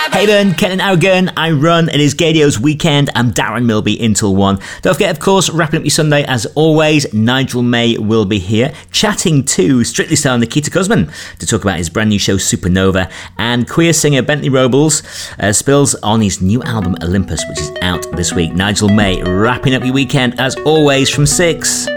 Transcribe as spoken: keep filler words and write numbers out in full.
Hey Ben, Ken and Aragon, I run. It is Gadio's weekend. I'm Darren Milby until one. Don't forget, of course, wrapping up your Sunday as always, Nigel May will be here chatting to Strictly star Nikita Kuzman to talk about his brand new show Supernova, and queer singer Bentley Robles uh, spills on his new album Olympus, which is out this week. Nigel May wrapping up your weekend as always from six.